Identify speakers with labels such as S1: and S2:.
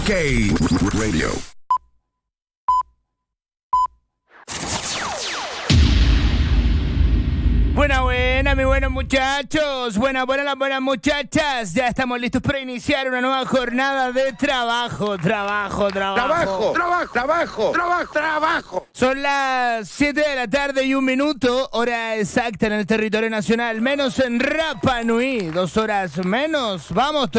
S1: OK Radio.
S2: Buena, mis buenos muchachos. Buenas muchachas. Ya estamos listos para iniciar una nueva jornada de trabajo. Son las 7 de la tarde y 1 minuto, hora exacta en el territorio nacional, menos en Rapa Nui. 2 horas menos. Vamos,